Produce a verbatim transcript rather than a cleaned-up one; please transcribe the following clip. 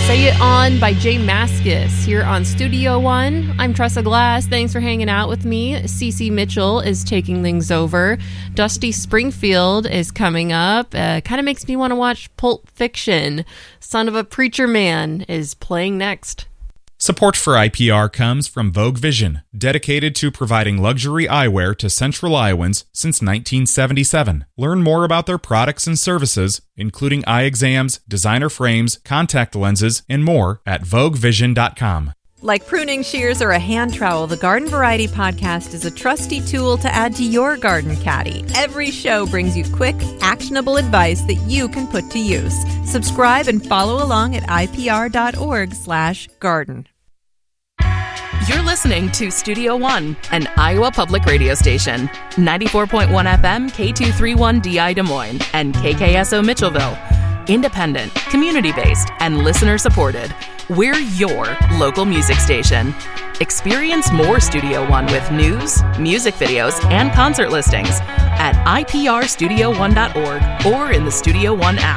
Say It On by Jay Mascis here on Studio One. I'm Tressa Glass. Thanks for hanging out with me. Cece Mitchell is taking things over. Dusty Springfield is coming up. Uh, kind of makes me want to watch Pulp Fiction. Son of a Preacher Man is playing next. Support for I P R comes from Vogue Vision, dedicated to providing luxury eyewear to Central Iowans since nineteen seventy-seven. Learn more about their products and services, including eye exams, designer frames, contact lenses, and more at vogue vision dot com. Like pruning shears or a hand trowel, the Garden Variety Podcast is a trusty tool to add to your garden caddy. Every show brings you quick, actionable advice that you can put to use. Subscribe and follow along at ipr.org slash garden. You're listening to Studio One, an Iowa public radio station. ninety-four point one F M, K two thirty-one D I Des Moines, and K K S O Mitchellville. Independent, community-based, and listener-supported. We're your local music station. Experience more Studio One with news, music videos, and concert listings at i p r studio one dot org or in the Studio One app.